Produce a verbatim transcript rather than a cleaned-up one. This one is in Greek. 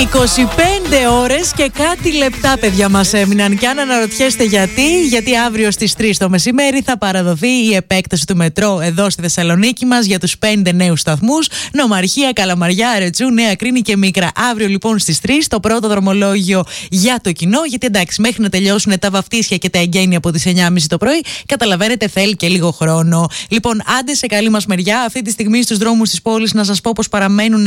είκοσι πέντε ώρες και κάτι λεπτά, παιδιά, μας έμειναν. Και αν αναρωτιέστε γιατί, γιατί αύριο στις τρεις το μεσημέρι θα παραδοθεί η επέκταση του μετρό εδώ στη Θεσσαλονίκη μας για τους πέντε νέους σταθμούς: Νομαρχία, Καλαμαριά, Αρετσού, Νέα Κρίνη και Μίκρα. Αύριο λοιπόν στις τρεις το πρώτο δρομολόγιο για το κοινό. Γιατί εντάξει, μέχρι να τελειώσουν τα βαφτίσια και τα εγγένεια από τις εννιά και μισή το πρωί, καταλαβαίνετε, θέλει και λίγο χρόνο. Λοιπόν, άντε σε καλή μας μεριά. Αυτή τη στιγμή στους δρόμους της πόλης να σας πω πως παραμένουν